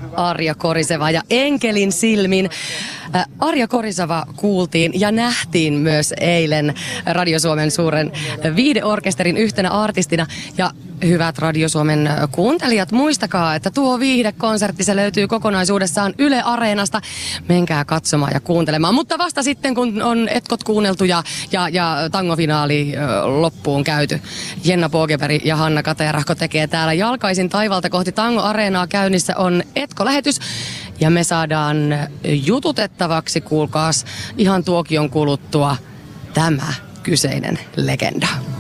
Arja Koriseva ja Enkelin silmin. Arja Koriseva kuultiin ja nähtiin myös eilen Radio Suomen suuren viihdeorkesterin yhtenä artistina. Ja hyvät Radio Suomen kuuntelijat, muistakaa, että tuo viihdekonsertti se löytyy kokonaisuudessaan Yle Areenasta. Menkää katsomaan ja kuuntelemaan. Mutta vasta sitten, kun on etkot kuunneltu ja tangofinaali loppuun käyty. Jenna Pågeberg ja Hanna Katerahko tekee täällä jalkaisin taivalta kohti Tango Areenaa. Käynnissä on etkolähetys ja me saadaan jututettavaksi, kuulkaas, ihan tuokion kuluttua tämä kyseinen legenda.